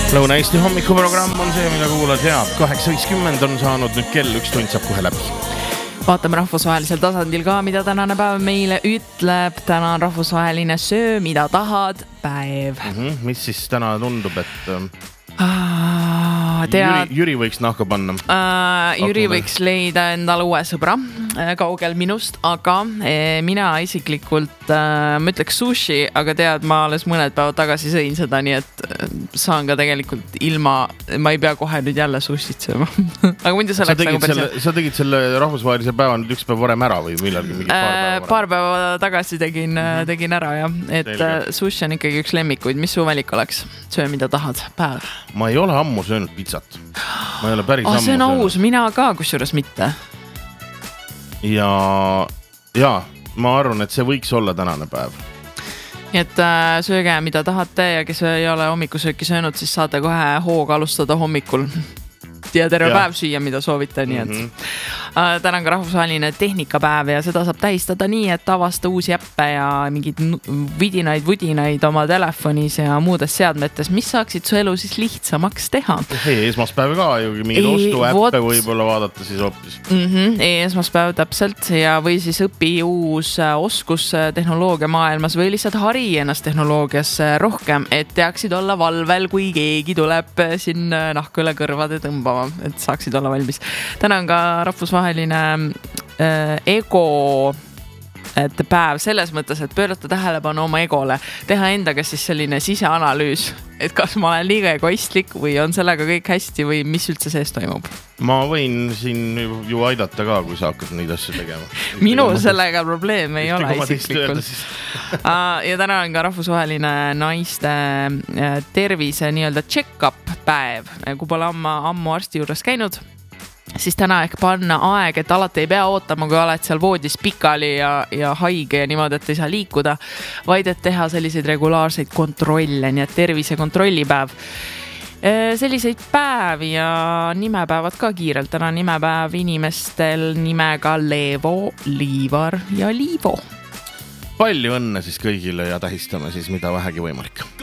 Lõuna-Eesti hommikuprogramm on see, mida kuulad ja 8.50 on saanud nüüd kell, 1 tund saab kohe läbi. Vaatame rahvusvahelisel tasandil ka, mida tänane päev meile ütleb. Täna on rahvusvaheline söö, mida tahad päev. Mis siis täna tundub, et Jüri võiks nahka panna? Jüri võiks leida endale uue sõbra kaugel minust, aga mina isiklikult ma ütleks sushi, aga tead, ma alles mõned päevad tagasi sõin seda, nii et saan ka tegelikult ilma, ma ei pea kohe nüüd jälle sushit sööma. Aga muidu sa tegid selle rahvusvahelise päeva nüüd üks päev varem ära või millalgi mingi paar päeva tagasi tegin ära, jah. Et sushi on ikkagi üks lemmikuid. Mis su valik oleks? Söö, mida tahad päev? Ma ei ole ammu söönud pizzat. Ma ei ole päris ammu see on aus, mina ka kusjuures mitte. Ja ma arvan, et see võiks olla tänane päev. Nii et sööge, mida tahate ja kes ei ole hommikusööki söönud, siis saate kohe hooga alustada hommikul ja terve päev süüa, mida soovite. Nii et täna on ka rahvusvaheline tehnikapäev ja seda saab tähistada nii, et avasta uusi äppe ja mingid vidinaid oma telefonis ja muudes seadmetes, mis saaksid su elu siis lihtsamaks teha. Esmaspäev ka ju mingid ostuäppe võib-olla vaadata siis hoopis. Esmaspäev täpselt ja või siis õpi uus oskus tehnoloogia maailmas või lihtsalt hari ennast tehnoloogias rohkem, et teaksid olla valvel, kui keegi tuleb siin nahku üle kõrvade tõmbama, et saaksid olla valmis. Täna on ka rahvusvaheline ego päev selles mõttes, et pöörata tähelepanu oma egole, teha endaga siis selline siseanalüüs, et kas ma olen liiga egoistlik või on sellega kõik hästi või mis üldse sees toimub. Ma võin siin ju aidata ka, kui sa hakkad neid asju tegema. Minu sellega probleem ei ole isiklikult. Ja täna on ka rahvusvaheline naiste tervise nii-öelda check-up päev, kui pole ammu arsti juures käinud. Siis täna ehk panna aeg, et alati ei pea ootama, kui oled seal voodis pikali ja haige ja niimoodi, et ei saa liikuda, vaid et teha selliseid regulaarseid kontrolle, nii et tervise kontrollipäev. Selliseid päevi ja nimepäevad ka kiirelt. Täna nimepäev inimestel nimega Leevo, Liivar ja Liivo. Palju õnne siis kõigile ja tähistame siis mida vähegi võimalik.